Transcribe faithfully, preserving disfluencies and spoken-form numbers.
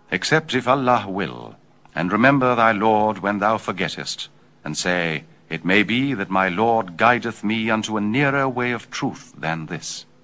except if Allah will, and remember thy Lord when thou forgettest, and say, It may be that my Lord guideth me unto a nearer way of truth than this.